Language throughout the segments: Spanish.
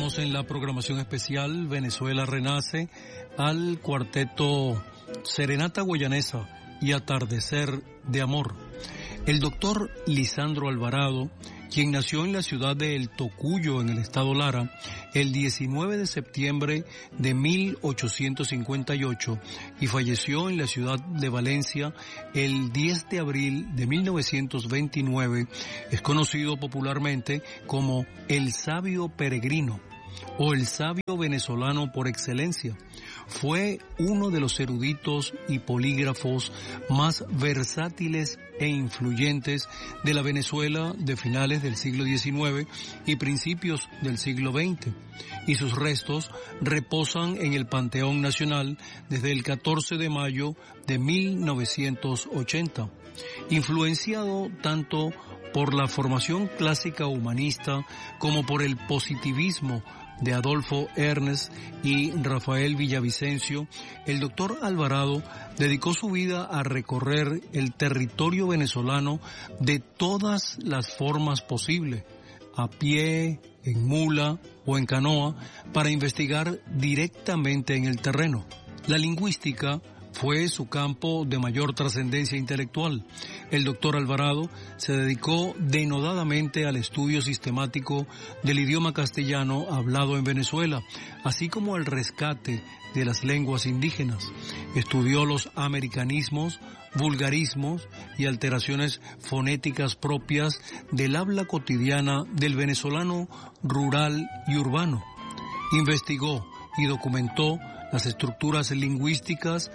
Escuchamos en la programación especial Venezuela Renace al cuarteto Serenata Guayanesa y Atardecer de Amor. El doctor Lisandro Alvarado, quien nació en la ciudad de El Tocuyo, en el estado Lara, el 19 de septiembre de 1858 y falleció en la ciudad de Valencia el 10 de abril de 1929, es conocido popularmente como el sabio peregrino o el sabio venezolano por excelencia. Fue uno de los eruditos y polígrafos más versátiles e influyentes de la Venezuela de finales del siglo XIX y principios del siglo XX, y sus restos reposan en el Panteón Nacional desde el 14 de mayo de 1980. Influenciado tanto por la formación clásica humanista como por el positivismo de Adolfo Ernst y Rafael Villavicencio, el doctor Alvarado dedicó su vida a recorrer el territorio venezolano de todas las formas posibles, a pie, en mula o en canoa, para investigar directamente en el terreno. La lingüística fue su campo de mayor trascendencia intelectual. El doctor Alvarado se dedicó denodadamente al estudio sistemático del idioma castellano hablado en Venezuela, así como al rescate de las lenguas indígenas. Estudió los americanismos, vulgarismos y alteraciones fonéticas propias del habla cotidiana del venezolano rural y urbano. Investigó y documentó las estructuras lingüísticas,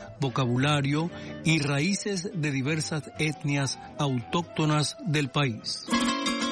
vocabulario y raíces de diversas etnias autóctonas del país.